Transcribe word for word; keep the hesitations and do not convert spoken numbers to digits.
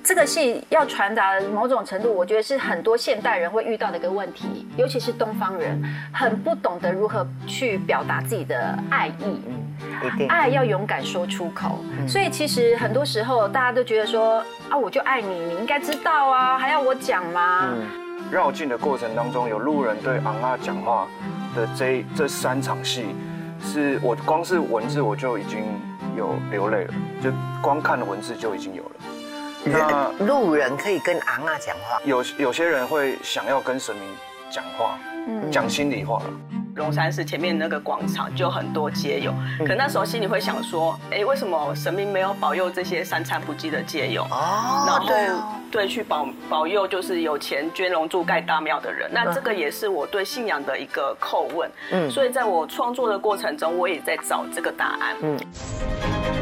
这个戏要传达的某种程度，我觉得是很多现代人会遇到的一个问题，尤其是东方人，很不懂得如何去表达自己的爱意。爱要勇敢说出口，所以其实很多时候大家都觉得说啊，我就爱你，你应该知道啊，还要我讲吗？ 绕境的过程当中，有路人对昂啊讲话的这这三场戏，是我光是文字我就已经有流泪了，就光看文字就已经有了。 那路人可以跟昂啊讲话， 有有些人会想要跟神明讲话，讲心里话了。 龙山寺前面那个广场就很多街友，可那时候心里会想说，哎，为什么神明没有保佑这些三餐不继的街友？哦，然后对对去保保佑就是有钱捐龙柱盖大庙的人。那这个也是我对信仰的一个叩问。嗯，所以在我创作的过程中，我也在找这个答案。嗯。